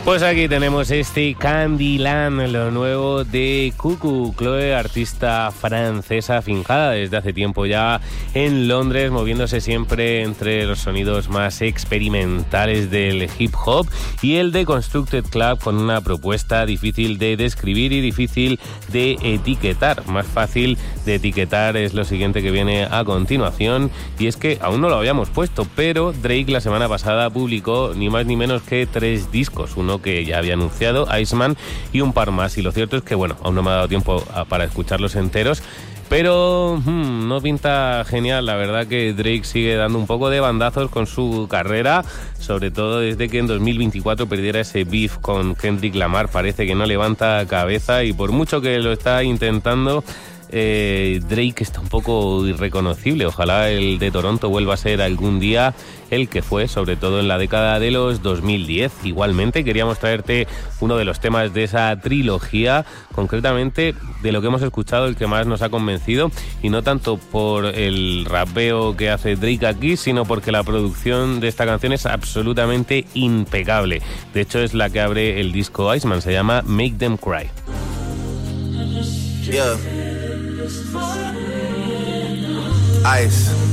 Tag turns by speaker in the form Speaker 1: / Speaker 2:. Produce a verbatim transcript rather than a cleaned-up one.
Speaker 1: Pues aquí tenemos este Candyland, lo nuevo de Cuckoo, Chloe, artista francesa fincada desde hace tiempo ya en Londres, moviéndose siempre entre los sonidos más experimentales del hip hop y el de Constructed Club, con una propuesta difícil de describir y difícil de etiquetar. Más fácil de etiquetar es lo siguiente que viene a continuación, y es que aún no lo habíamos puesto, pero Drake la semana pasada publicó ni más ni menos que tres discos, uno que ya había anunciado, Iceman, y un par más, y lo cierto es que, bueno, aún no me ha dado tiempo a, para escucharlos enteros, pero hmm, no pinta genial. La verdad que Drake sigue dando un poco de bandazos con su carrera, sobre todo desde que en dos mil veinticuatro perdiera ese beef con Kendrick Lamar. Parece que no levanta cabeza, y por mucho que lo está intentando, Eh, Drake está un poco irreconocible. Ojalá el de Toronto vuelva a ser algún día el que fue, sobre todo en la década de los dos mil diez. Igualmente queríamos traerte uno de los temas de esa trilogía, concretamente de lo que hemos escuchado, el que más nos ha convencido, y no tanto por el rapeo que hace Drake aquí, sino porque la producción de esta canción es absolutamente impecable. De hecho, es la que abre el disco Iceman, se llama Make Them Cry.
Speaker 2: Yeah. Ice.